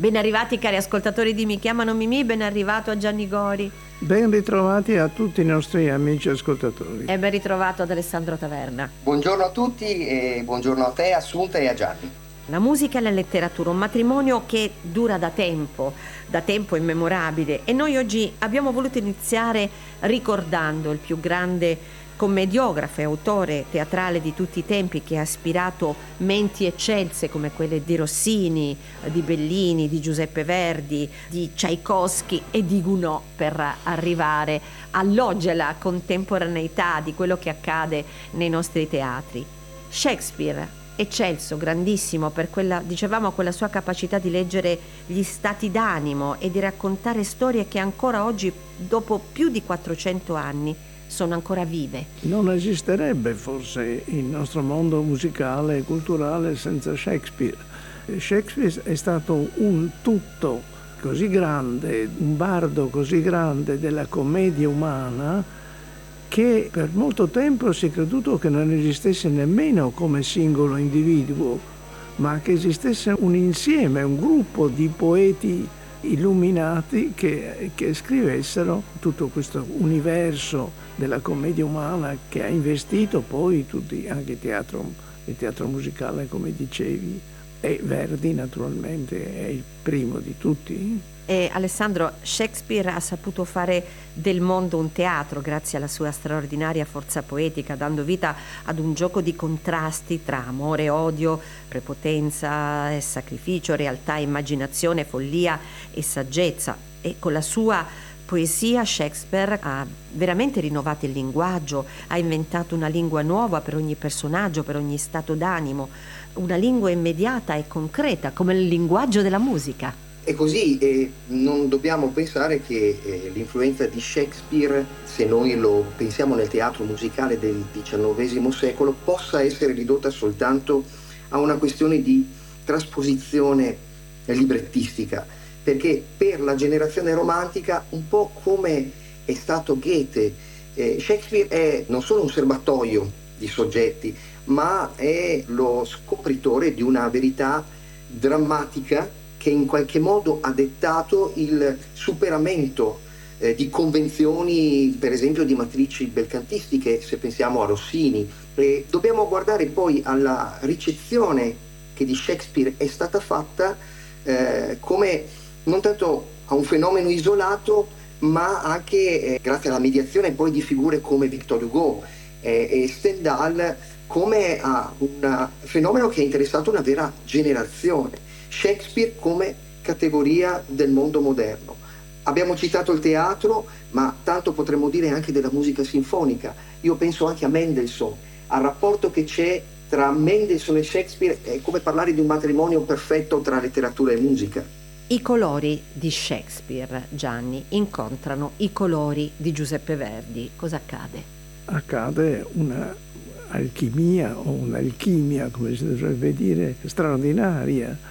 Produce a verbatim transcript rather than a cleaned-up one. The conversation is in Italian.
Ben arrivati cari ascoltatori di Mi chiamano Mimì, ben arrivato a Gianni Gori. Ben ritrovati a tutti i nostri amici ascoltatori. E ben ritrovato ad Alessandro Taverna. Buongiorno a tutti e buongiorno a te, Assunta, e a Gianni. La musica e la letteratura, un matrimonio che dura da tempo, da tempo immemorabile, e noi oggi abbiamo voluto iniziare ricordando il più grande commediografe, autore teatrale di tutti i tempi, che ha ispirato menti eccelse come quelle di Rossini, di Bellini, di Giuseppe Verdi, di Tchaikovsky e di Gounod, per arrivare all'oggi, alla contemporaneità di quello che accade nei nostri teatri. Shakespeare, eccelso, grandissimo per quella, dicevamo, quella sua capacità di leggere gli stati d'animo e di raccontare storie che ancora oggi, dopo più di quattrocento anni, sono ancora vive. Non esisterebbe forse il nostro mondo musicale e culturale senza Shakespeare. Shakespeare è stato un tutto così grande, un bardo così grande della commedia umana, che per molto tempo si è creduto che non esistesse nemmeno come singolo individuo, ma che esistesse un insieme, un gruppo di poeti illuminati che, che scrivessero tutto questo universo della commedia umana, che ha investito poi tutti, anche il teatro, il teatro musicale, come dicevi, e Verdi naturalmente è il primo di tutti. E Alessandro, Shakespeare ha saputo fare del mondo un teatro grazie alla sua straordinaria forza poetica, dando vita ad un gioco di contrasti tra amore e odio, prepotenza e sacrificio, realtà e immaginazione, follia e saggezza. E con la sua poesia Shakespeare ha veramente rinnovato il linguaggio, ha inventato una lingua nuova per ogni personaggio, per ogni stato d'animo, una lingua immediata e concreta come il linguaggio della musica. E così eh, non dobbiamo pensare che eh, l'influenza di Shakespeare, se noi lo pensiamo nel teatro musicale del diciannovesimo secolo, possa essere ridotta soltanto a una questione di trasposizione librettistica, perché per la generazione romantica, un po' come è stato Goethe, eh, Shakespeare è non solo un serbatoio di soggetti, ma è lo scopritore di una verità drammatica che in qualche modo ha dettato il superamento eh, di convenzioni, per esempio di matrici belcantistiche, se pensiamo a Rossini. E dobbiamo guardare poi alla ricezione che di Shakespeare è stata fatta eh, come non tanto a un fenomeno isolato, ma anche eh, grazie alla mediazione poi di figure come Victor Hugo eh, e Stendhal, come a un fenomeno che ha interessato una vera generazione. Shakespeare come categoria del mondo moderno. Abbiamo citato il teatro, ma tanto potremmo dire anche della musica sinfonica. Io penso anche a Mendelssohn, al rapporto che c'è tra Mendelssohn e Shakespeare, è come parlare di un matrimonio perfetto tra letteratura e musica. I colori di Shakespeare, Gianni, incontrano i colori di Giuseppe Verdi. Cosa accade? Accade una alchimia o un'alchimia, come si dovrebbe dire, straordinaria.